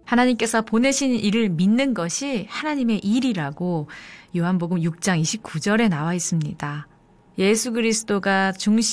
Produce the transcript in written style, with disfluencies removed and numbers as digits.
하나님께서 보내신 일을 믿는 것이 하나님의 일이라고 요한복음 6장 29절에 나와 있습니다. 예수 그리스도가 중심